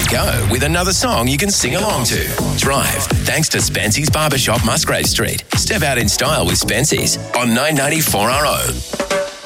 we go with another song you can sing along to. Drive, thanks to Spency's Barbershop, Musgrave Street. Step out in style with Spency's on 990 4RO.